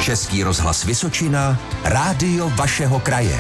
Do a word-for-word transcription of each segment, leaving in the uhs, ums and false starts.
Český rozhlas Vysočina, rádio vašeho kraje.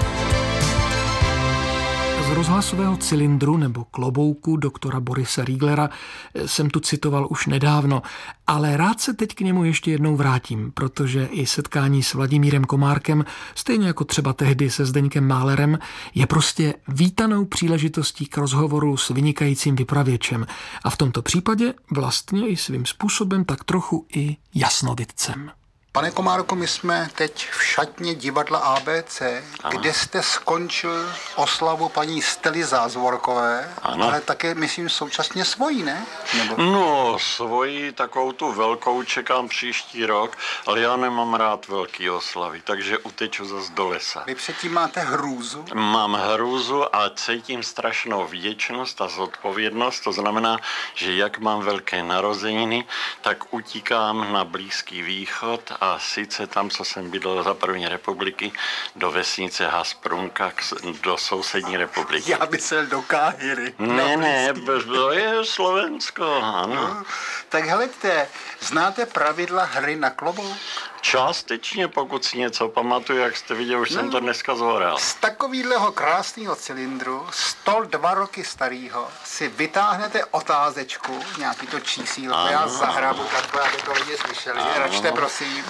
Z rozhlasového cylindru nebo klobouku doktora Borise Rieglera jsem tu citoval už nedávno, ale rád se teď k němu ještě jednou vrátím, protože i setkání s Vladimírem Komárkem, stejně jako třeba tehdy se Zdeňkem Málerem, je prostě vítanou příležitostí k rozhovoru s vynikajícím vypravěčem a v tomto případě vlastně i svým způsobem tak trochu i jasnovidcem. Pane Komárku, my jsme teď v šatně divadla A B C, ano. Kde jste skončil oslavu paní Stely Zázvorkové, ano. Ale také, myslím, současně svojí, ne? Nebo... No, svojí, takovou tu velkou čekám příští rok, ale já nemám rád velký oslavy, takže uteču zase do lesa. Vy předtím máte hrůzu? Mám hrůzu a cítím strašnou vděčnost a zodpovědnost, to znamená, že jak mám velké narozeniny, tak utíkám na Blízký východ a sice tam, co jsem bydlel za první republiky, do vesnice Hasprunka, do sousední republiky. Já myslel do Káhiry. Ne, ne, to je Slovensko, ano. No, tak helejte, znáte pravidla hry na klobouk? Částečně, pokud si něco pamatuju, jak jste viděl, už no, jsem to dneska zhoral. Z takovýhleho krásného cylindru, sto dva roky starýho, si vytáhnete otázečku, nějaký to čísílo, to já zahrabu takhle, aby to lidi slyšeli. Račte, prosím.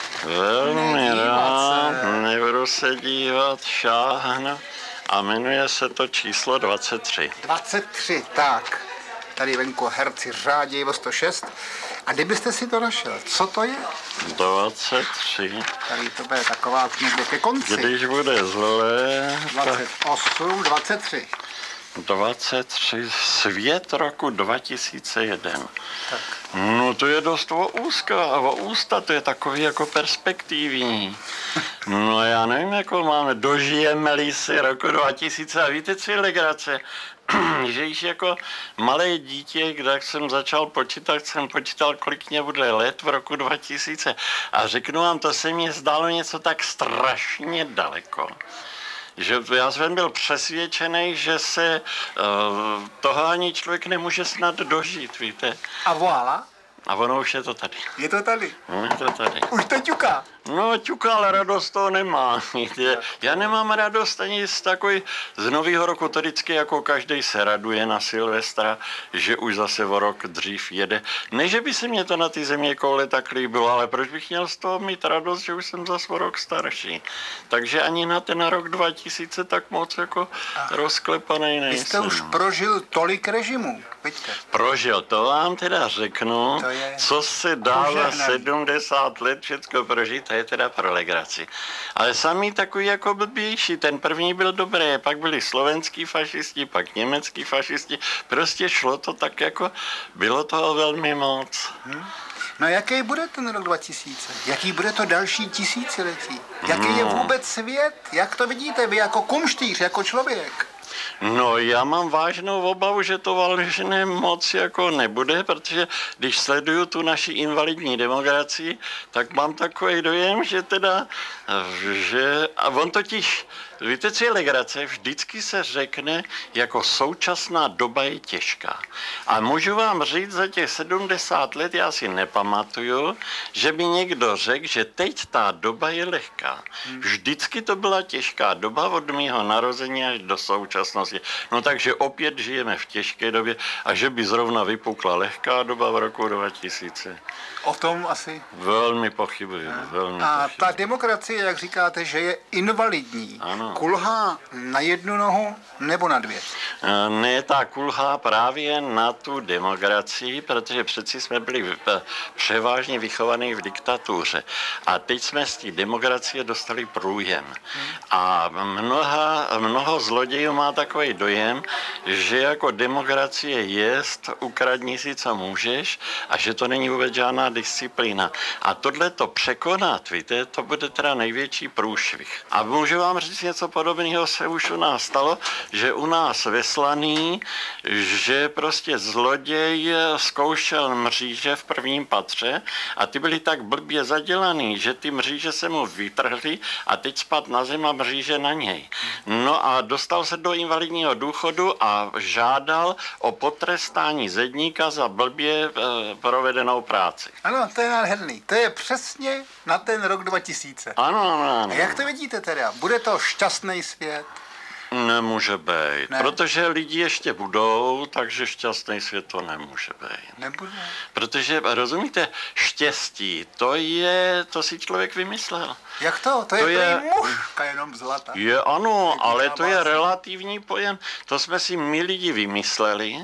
Velmi rád, nebudu se dívat, šáhnu a jmenuje se to číslo dvacet tři. dvacet tři, tak. Tady venku herci řádějí o sto šest. A kdybyste si to našel, co to je? dvacet tři. Tady to bude taková někde ke konci. Když bude zlé... dvacet osm, dvacet tři. dvacet tři, svět roku dva tisíce jedna. Tak. No to je dost o úzka a o ústa, to je takový jako perspektivní. No já nevím, jako máme, dožijeme-li si roku dva tisíce a víte, co je legrace? Že již jako malé dítě, když jsem začal počítat, jsem počítal, kolik mě bude let v roku dva tisíce. A řeknu vám, to se mně zdálo něco tak strašně daleko. Že já jsem byl přesvědčený, že se uh, toho ani člověk nemůže snad dožít, víte. A voilà? A ono už je to tady. Je to tady? No, je to tady. Už to ťuká. No, ťuká, ale radost toho nemá. Já nemám radost ani z takový, z nového roku, to vždycky jako každý se raduje na Silvestra, že už zase o rok dřív jede. Ne, že by se mě to na ty země koule tak líbilo, ale proč bych měl z toho mít radost, že už jsem zase o rok starší. Takže ani na ten rok dva tisíce tak moc jako Ach, rozklepanej nejsem. Vy jste už prožil tolik režimů, vidíte? Prožil, to vám teda řeknu, co se dá za sedmdesát let všecko prožít, je teda pro legraci. Ale sami takový jako blbější. Ten první byl dobrý, pak byli slovenský fašisti, pak německý fašisti. Prostě šlo to tak jako, bylo toho velmi moc. Hmm. No jaký bude ten rok dva tisíce? Jaký bude to další tisíciletí? Jaký no. je vůbec svět? Jak to vidíte vy jako kumštýř, jako člověk? No, já mám vážnou obavu, že to vážně moc jako nebude, protože když sleduju tu naši invalidní demokracii, tak mám takový dojem, že teda, že, a on totiž, víte, co je legrace, vždycky se řekne, jako současná doba je těžká. A můžu vám říct, za těch sedmdesát let já si nepamatuju, že by někdo řekl, že teď ta doba je lehká. Vždycky to byla těžká doba od mého narození až do současnosti. No takže opět žijeme v těžké době a že by zrovna vypukla lehká doba v roku dva tisíce. O tom asi? Velmi pochybuju. Velmi a pochybuju. Ta demokracie, jak říkáte, že je invalidní, ano. Kulhá na jednu nohu nebo na dvě? Ne, ta kulhá právě na tu demokracii, protože přeci jsme byli převážně vychovaní v diktatuře. A teď jsme z té demokracie dostali průjem. A mnoha, mnoho zlodějů má takový dojem, že jako demokracie jest, ukradni si, co můžeš, a že to není vůbec žádná disciplína. A tohle to překonat, víte, to bude teda největší průšvih. A můžu vám říct něco podobného se už u nás stalo, že u nás ve Slaný, že prostě zloděj zkoušel mříže v prvním patře a ty byly tak blbě zadělaný, že ty mříže se mu vytrhly a teď spad na zem a mříže na něj. No a dostal se do invalidního důchodu a žádal o potrestání zedníka za blbě e, provedenou práci. Ano, to je nádherný. To je přesně na ten rok dva tisíce. Ano, ano, ano. A jak to vidíte teda? Bude to šťastný svět? Nemůže být, ne. Protože lidi ještě budou, takže šťastný svět to nemůže být. Nebude. Protože, rozumíte, štěstí, to je, to si člověk vymyslel. Jak to? To, to je, je mužka jenom zlata. Je ano, ale to je relativní pojem. To jsme si my lidi vymysleli,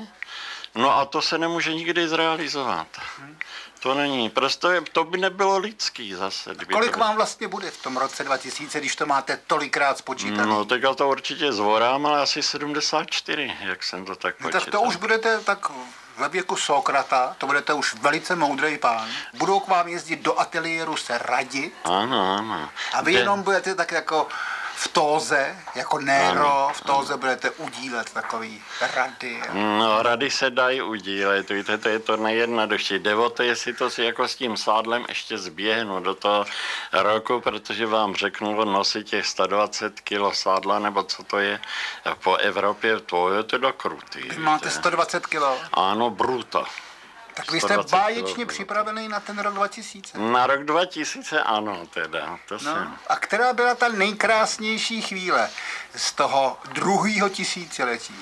no a to se nemůže nikdy zrealizovat. Hmm. To není, prostě to by nebylo lidský zase. Kolik to... vám vlastně bude v tom roce dva tisíce, když to máte tolikrát spočítané? No, tak já to určitě zvorám, ale asi sedmdesát čtyři, jak jsem to tak no, počítal. Tak to už budete tak ve věku Sokrata, to budete už velice moudrý pán. Budou k vám jezdit do ateliéru se radit. Ano, ano. A vy De... jenom budete tak jako v tóze, jako Nero, v tóze budete udílet takový rady. No, rady se dají udílet, víte, to je to nejjednodušší. Jde o to, jestli to si jako s tím sádlem ještě zběhnu do toho roku, protože vám řeknu, nosit těch sto dvacet kilo sádla, nebo co to je po Evropě, to je teda krutý. Vy máte sto dvacet kilo? Ano, bruto. Tak vy jste báječně připravený na ten rok dva tisíce. Na rok dva tisíce ano, teda. To no, jsem. A která byla ta nejkrásnější chvíle z toho druhého tisíciletí?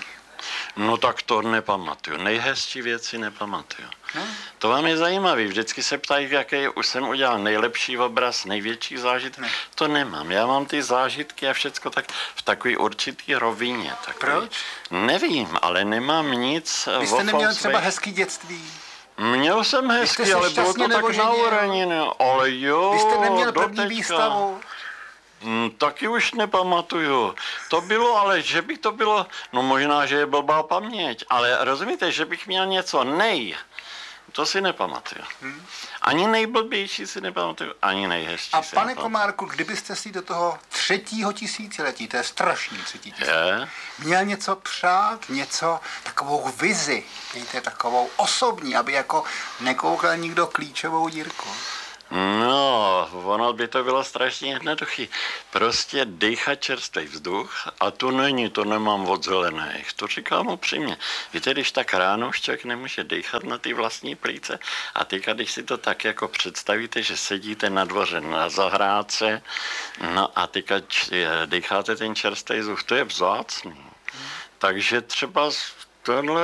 No tak to nepamatuju. Nejhezčí věci nepamatuju. Ne? To vám je zajímavé. Vždycky se ptají, jaký už jsem udělal nejlepší obraz, největší zážitek. Ne. To nemám. Já mám ty zážitky a všecko tak v takové určitý rovině. Takový. Proč? Nevím, ale nemám nic. Vy jste neměl třeba hezký dětství? Měl jsem hezký, ale bylo to tak na uraninu. Ale jo, vy jste neměl první výstavu? Hmm, taky už nepamatuju. To bylo, ale že by to bylo, no možná, že je blbá paměť, ale rozumíte, že bych měl něco nej, to si nepamatuju. Hmm. Ani nejblbější si nepamatuju, ani nejhezčí A si pane nepamatuju. Komárku, kdybyste si do toho třetího tisíciletí, to je strašný třetí tisíciletí, měl něco přát, něco, takovou vizi, víte, takovou osobní, aby jako nekoukal nikdo klíčovou dírku. No, ono by to bylo strašně jednoduchý. Prostě dýchat čerstvý vzduch a to není, to nemám od zelených. To říkám upřímně. Víte, když tak ráno už člověk nemůže dýchat na ty vlastní plíce a teďka, když si to tak jako představíte, že sedíte na dvoře na zahrádce, no a teďka dýcháte ten čerstvý vzduch, to je vzácný. Takže třeba tenhle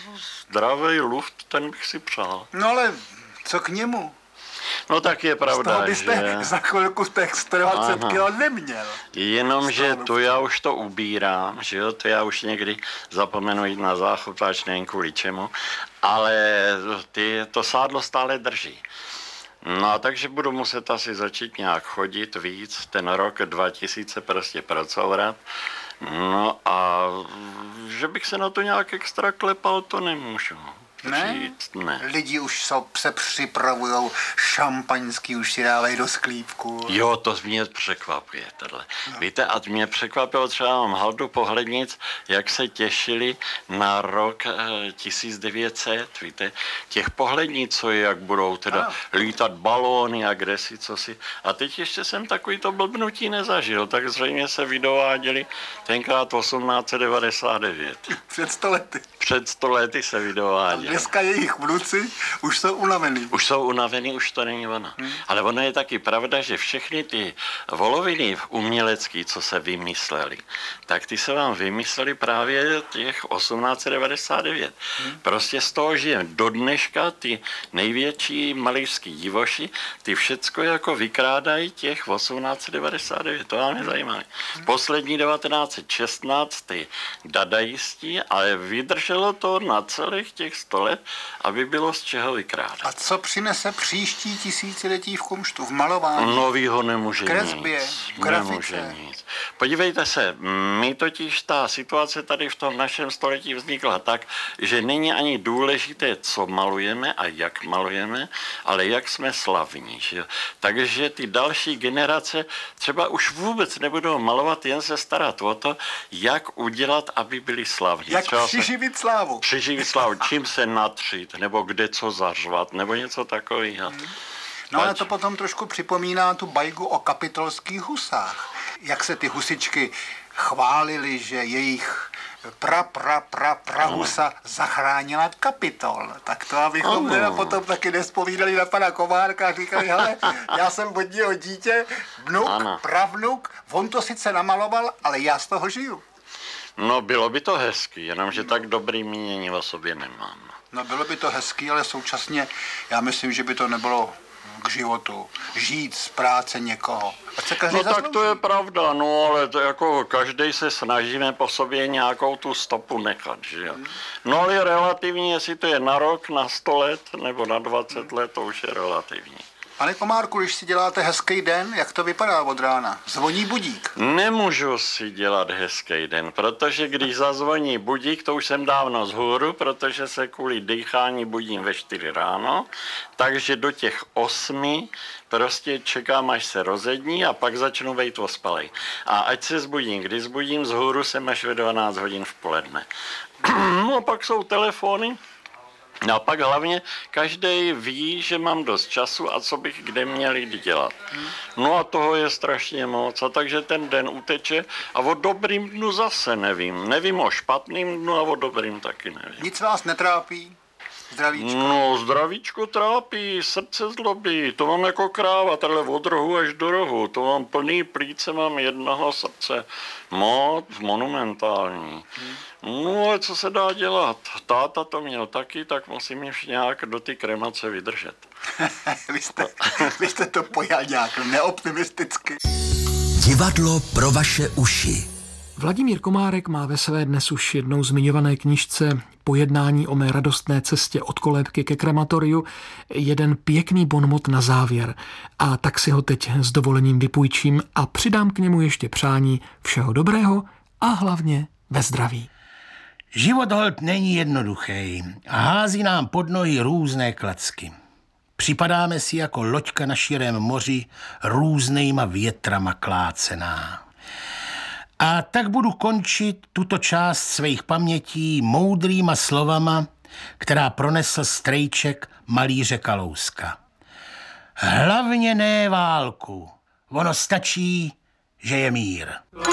zdravý luft, ten bych si přál. No ale co k němu? No tak je pravda, z toho byste že... za chvilku těch sto dvacet kilo neměl. Jenomže to já už to ubírám, že jo, to já už někdy zapomenu jít na záchopáč, nevím kvůli čemu, ale ty, to sádlo stále drží. No a takže budu muset asi začít nějak chodit víc, ten rok dva tisíce prostě pracovat. No a že bych se na to nějak extra klepal, to nemůžu. Ne? Říct, ne. Lidi už so, se připravujou, šampaňský už si dávají do sklípku. Jo, to mě překvapuje tohle. No. Víte, a mě překvapilo třeba mám haldu pohlednic, jak se těšili na rok eh, tisíc devět set, víte, těch pohlednic, co je, jak budou teda ano. lítat balóny a kdesi, co si. A teď ještě jsem takový to blbnutí nezažil, tak zřejmě se vydováděli tenkrát osmnáct devadesát devět. Před sto lety. Před sto lety se vydováděli. Dneska jejich vnuci už jsou unavený. Už jsou unavený, už to není ono. Hmm. Ale ono je taky pravda, že všechny ty voloviny umělecký, co se vymysleli, tak ty se vám vymysleli právě těch osmnáct devadesát devět. Hmm. Prostě z toho žijeme. Do dneška ty největší malířský divoši, ty všecko jako vykrádají těch osmnáct devadesát devět. To vám je zajímavé. Hmm. Poslední devatenáct set šestnáct ty dadaisti, ale vydrželo to na celých těch sto let, aby bylo z čeho vykrádat. A co přinese příští tisíciletí v kumštu, v malování? Novýho nemůže kresbě, nic. v grafice. Nemůže nic. Podívejte se, my totiž ta situace tady v tom našem století vznikla tak, že není ani důležité, co malujeme a jak malujeme, ale jak jsme slavní. Že? Takže ty další generace třeba už vůbec nebudou malovat, jen se starat o to, jak udělat, aby byli slavní. Jak třeba přiživit se... slávu. Přiživit slávu, čím se natřít, nebo kde co zařvat, nebo něco takového. Hmm. No ale to potom trošku připomíná tu bajku o kapitolských husách. Jak se ty husičky chválili, že jejich pra, pra, pra, prahusa zachránila Kapitol. Tak to abychom teda potom taky nespovídali na pana Komárka a říkali, hele, já jsem od něho dítě, vnuk, ano. pravnuk, on to sice namaloval, ale já z toho žiju. No bylo by to hezky, jenomže tak dobrý mínění o sobě nemám. No bylo by to hezky, ale současně já myslím, že by to nebylo k životu. Žít z práce někoho. No tak to je pravda, no ale to jako každý se snažíme po sobě nějakou tu stopu nechat, že jo. No ale relativně, jestli to je na rok, na sto let nebo na dvacet let, to už je relativní. Pane Komárku, když si děláte hezký den, jak to vypadá od rána? Zvoní budík? Nemůžu si dělat hezký den, protože když zazvoní budík, to už jsem dávno zhůru, protože se kvůli dýchání budím ve čtyři ráno, takže do těch osmi prostě čekám, až se rozední a pak začnu vejt ospalej. A ať se zbudím, když zbudím zhůru, jsem až ve dvanáct hodin v poledne. No a pak jsou telefony. No a pak hlavně každý ví, že mám dost času a co bych kde měl jít dělat. No a toho je strašně moc, a takže ten den uteče a o dobrým dnu zase nevím. Nevím o špatným dnu a o dobrým taky nevím. Nic vás netrápí? Zdravíčko? No, zdravíčko trápí, srdce zlobí, to mám jako kráva, tahle od rohu až do rohu, to mám plný plíce, mám jednoho srdce, moc monumentální. Hmm. No, ale co se dá dělat? Táta to měl taky, tak musím ještě nějak do ty kremace vydržet. vy, jste, vy jste to pojal nějak neoptimisticky. Divadlo pro vaše uši. Vladimír Komárek má ve své dnes už jednou zmiňované knížce Pojednání o mé radostné cestě od kolébky ke krematoriu jeden pěkný bonmot na závěr. A tak si ho teď s dovolením vypůjčím a přidám k němu ještě přání všeho dobrého a hlavně ve zdraví. Život holt není jednoduchý a hází nám pod nohy různé klacky. Připadáme si jako loďka na širém moři různýma větrama klácená. A tak budu končit tuto část svých pamětí moudrýma slovama, která pronesl strejček malíře Kalouska. Hlavně ne válku, ono stačí, že je mír.